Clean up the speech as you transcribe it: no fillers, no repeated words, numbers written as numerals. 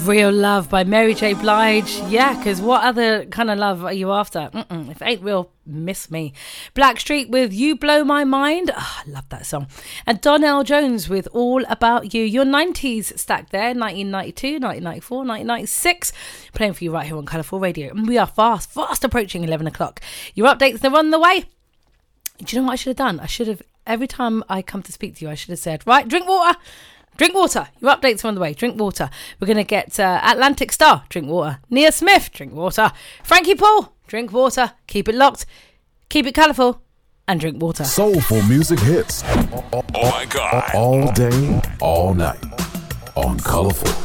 Real Love by Mary J. Blige. Yeah, because what other kind of love are you after? If it ain't real, miss me. Blackstreet with You Blow My Mind. Oh, I love that song. And Donnell Jones with All About You. Your 90s stack there. 1992, 1994, 1996. Playing for you right here on Colourful Radio. And we are fast approaching 11 o'clock. Your updates are on the way. Do you know what I should have done? I should have, every time I come to speak to you, I should have said, right, drink water. Drink water. Your updates are on the way. Drink water. We're going to get Atlantic Star. Drink water. Nia Smith. Drink water. Frankie Paul. Drink water. Keep it locked. Keep it colourful. And drink water. Soulful music hits. Oh my God. All day, all night. On Colourful.